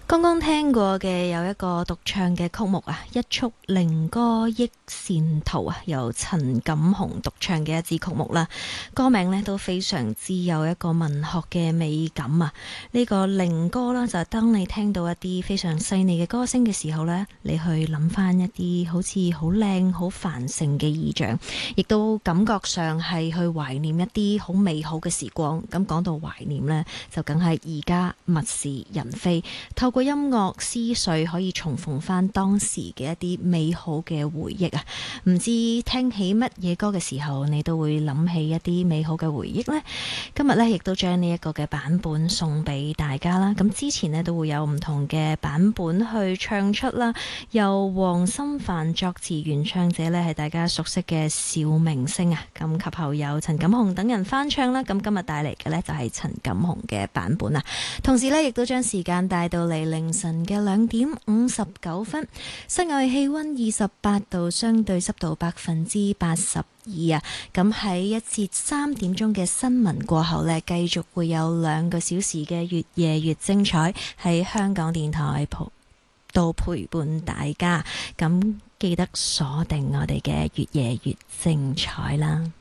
剛剛聽過嘅有一個獨唱嘅曲目啊，一束靈歌憶線圖啊，由陳錦鴻獨唱嘅一支曲目啦。歌名呢都非常之有一個文學嘅美感啊。呢個靈歌啦，就係當你聽到一啲非常細膩嘅歌聲嘅時候呢，你去諗翻一啲好似好靚、好繁盛嘅意象，亦都感覺上係去懷念一啲好美好嘅時光。咁講到懷念呢，就梗係而家物是人非，透過音樂思緒可以重逢翻當時嘅一啲美好嘅回憶啊！唔知聽起乜嘢歌嘅時候，你都會諗起一啲美好嘅回憶呢？今日呢，亦都將呢一個嘅版本送俾大家啦。咁之前呢，都會有唔同嘅版本去唱出啦，由黃心帆作詞，原唱者呢係大家熟悉嘅小明星啊。咁及後有陳錦鴻等人翻唱啦。咁今日帶嚟嘅呢，就係陳錦鴻嘅版本啊。同時呢，亦都將時間帶到嚟凌晨嘅2:59，室外氣溫28度，相對濕度82%啊。咁喺一節3點鐘嘅新聞過後呢，繼續會有2個小時嘅越夜越精彩喺香港電台度陪伴大家。咁記得鎖定我哋嘅越夜越精彩啦。